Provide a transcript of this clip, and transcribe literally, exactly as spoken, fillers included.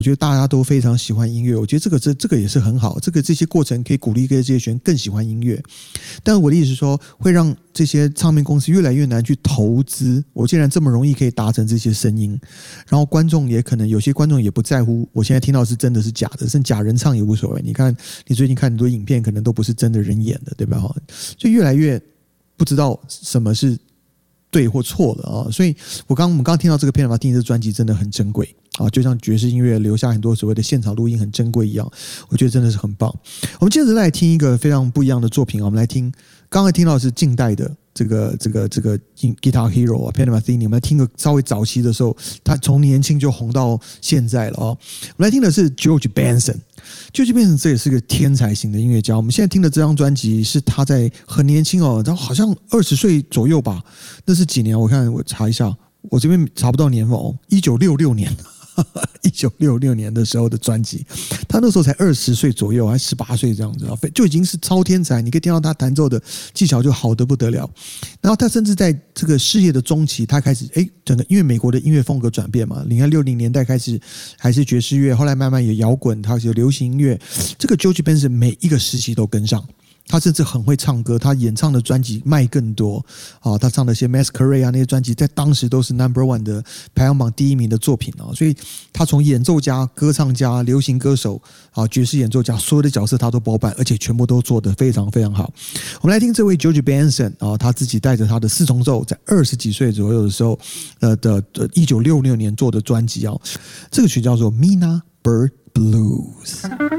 我觉得大家都非常喜欢音乐，我觉得这个这这个也是很好，这个这些过程可以鼓励这些学员更喜欢音乐。但我的意思是说，会让这些唱片公司越来越难去投资。我既然这么容易可以达成这些声音，然后观众也可能有些观众也不在乎，我现在听到是真的是假的，甚至假人唱也无所谓。你看，你最近看很多影片，可能都不是真的人演的，对吧？所以越来越不知道什么是对或错了啊！所以我刚我们刚听到这个片段，听这个专辑真的很珍贵啊，就像爵士音乐留下很多所谓的现场录音很珍贵一样，我觉得真的是很棒。我们接着来听一个非常不一样的作品，我们来听刚才听到的是近代的这个这个这个 Guitar Hero 啊 Pat Metheny， 我们来听个稍微早期的时候，他从年轻就红到现在了啊。我们来听的是 George Benson。George Benson 这也是个天才型的音乐家。我们现在听的这张专辑是他在很年轻哦，他好像二十岁左右吧。那是几年？我看我查一下，我这边查不到年份哦，一九六六年。一九六六年的时候的专辑，他那时候才二十岁左右，还十八岁这样子，就已经是超天才。你可以听到他弹奏的技巧就好得不得了。然后他甚至在这个事业的中期，他开始哎，整个因为美国的音乐风格转变嘛，你看六零年代开始还是爵士乐，后来慢慢有摇滚，他有流行音乐，这个 George Benson 每一个时期都跟上。他甚至很会唱歌，他演唱的专辑卖更多啊！他唱的一些 Masquerade 啊那些专辑，在当时都是 number one 的排行榜第一名的作品啊！所以他从演奏家、歌唱家、流行歌手啊、爵士演奏家，所有的角色他都包办，而且全部都做得非常非常好。我们来听这位 George Benson 啊，他自己带着他的四重奏，在二十几岁左右的时候，呃的一九六六年做的专辑啊，这个曲叫做 Mina Bird Blues。